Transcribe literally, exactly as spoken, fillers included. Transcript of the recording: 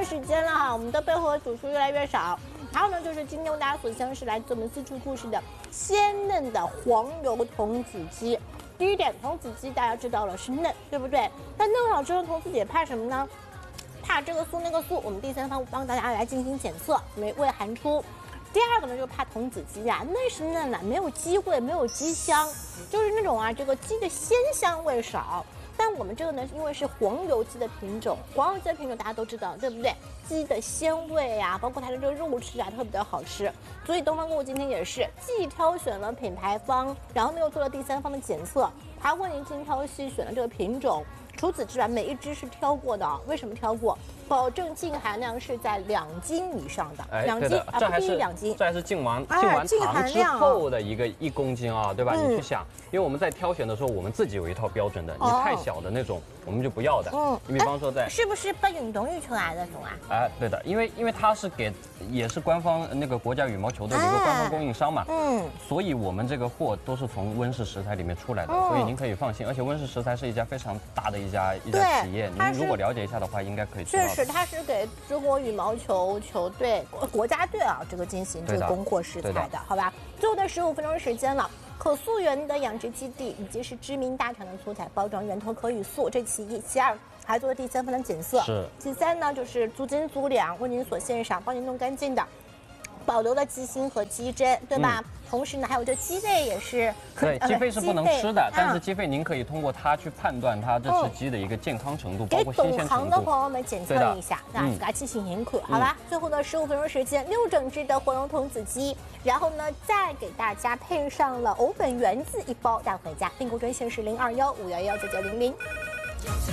时间了哈，我们的背后的组数越来越少。还有呢，就是今天为大家所相是来自我们四处故事的鲜嫩的黄油童子鸡。第一点，童子鸡大家知道了是嫩，对不对？但嫩好之后，童子也怕什么呢？怕这个素那个素。我们第三方帮大家来进行检测，没未含出。第二个呢，就是怕童子鸡啊，嫩是嫩了，没有鸡味，没有鸡香，就是那种啊，这个鸡的鲜香味少。但我们这个呢，因为是黄油鸡的品种，黄油鸡的品种大家都知道，对不对？鸡的鲜味啊，包括它的这个肉质啊，特别的好吃。所以东方购物今天也是既挑选了品牌方，然后呢又做了第三方的检测，还为您精挑细选了这个品种。除此之外，每一只是挑过的，为什么挑过？保证净含量是在两斤以上的， 哎， 两斤啊，不低于两斤。 这还是净完哎净完净糖之含量后的一个一公斤啊，对吧？ 嗯你去想，因为我们在挑选的时候，我们自己有一套标准的，你哦太小的那种，我们就不要的。 嗯你比方说在， 是不是被运动育出来的那种啊？ 哎，对的，因为因为它是给也是官方那个国家羽毛球的一个官方供应商嘛， 嗯， 所以我们这个货都是从温室食材里面出来的， 嗯所以您可以放心。而且温室食材是一家非常大的一家一家对企业， 它是您如果了解一下的话，应该可以知道的。 确实，它是给中国羽毛球球队国国家队啊这个进行这对的个供货食材的， 对的好吧？最后的十五分钟时间了。可溯源的养殖基地以及是知名大厂的素材包装源头可语素，这其一；其二还做了第三方的检测， 是。 其三呢，就是足斤足两为您所献上，帮您弄干净的。保留了鸡心和鸡胗，对吧？嗯、同时呢，还有这鸡肺也是。 对，鸡肺是不能吃的， 呃、 但是鸡肺您可以通过它去判断它这只鸡的一个健康程度，嗯、包括新鲜程度。 给懂行的朋友们检测一下，大家给它进行严可，好吧？嗯、最后的十五分钟时间，六整只的黄油童子鸡，然后呢，再给大家配上了藕粉圆子一包带回家，订购专线是零二幺五幺幺九九零零。